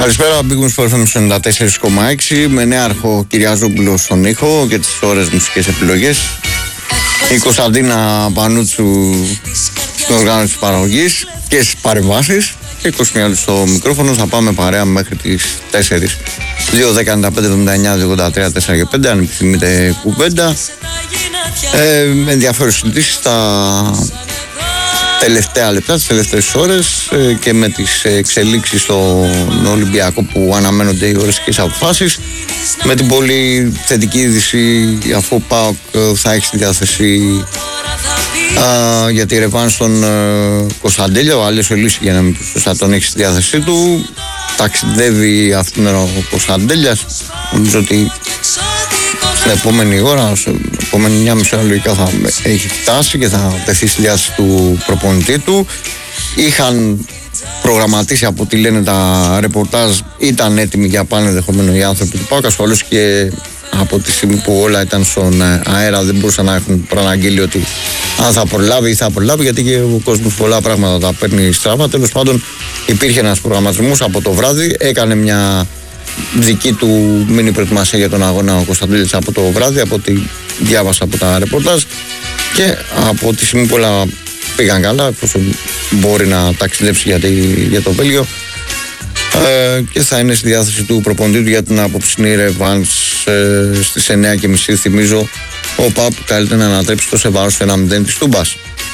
Καλησπέρα, μπήκαμε στο FM 94,6 με νέαρχο Κυριαζόπουλο στον ήχο και τις ώρες μουσικές επιλογές. Η Κωνσταντίνα Πανούτσου στην οργάνωση της παραγωγής και στις παρεμβάσεις και 21 στο μικρόφωνο. Θα πάμε παρέα μέχρι τις 4. 2-10-95-79-83-4 και 5 αν επιθυμείτε κουβέντα. Ενδιαφέρουσες συζητήσεις στα τελευταία λεπτά, τις τελευταίες ώρες και με τις εξελίξεις στον Ολυμπιακό που αναμένονται οι οριστικές αποφάσεις, με την πολύ θετική είδηση αφού ο ΠΑΟΚ θα έχει στη διάθεση για τη ρεβάνς στον Κωνσταντέλια. Ο Αλέος Ελίσης, για να μην θα τον έχει στη διάθεσή του, ταξιδεύει αυτήν την ώρα ο Κωνσταντέλιας. Νομίζω ότι στην επόμενη ώρα, στην επόμενη μια μισή ώρα λογικά θα έχει φτάσει και θα τεθεί στη διάθεση του προπονητή του. Είχαν προγραμματίσει από ό,τι λένε τα ρεπορτάζ, ήταν έτοιμοι για πάνε ενδεχομένω οι άνθρωποι του ΠΑΟΚ. Ασφαλώς και από τη στιγμή που όλα ήταν στον αέρα δεν μπορούσαν να έχουν προαναγγείλει ότι αν θα προλάβει ή θα προλάβει, γιατί και ο κόσμος πολλά πράγματα τα παίρνει στραβά. Τέλος πάντων, υπήρχε ένας προγραμματισμός από το βράδυ, έκανε μια δική του μίνι προετοιμασία για τον αγώνα ο Κωνσταντέλιας από το βράδυ, από ό,τι διάβασα από τα ρεπορτάζ, και από τη στιγμή που όλα πήγαν καλά, εφόσον μπορεί να ταξιδέψει για το Βέλγιο, και θα είναι στη διάθεση του προπονητή του για την απόψινή ρεβάνς στις 9.30. Θυμίζω, ο ΠΑΟΚ καλείται να ανατρέψει το σε βάρος 1-0 της Τούμπας.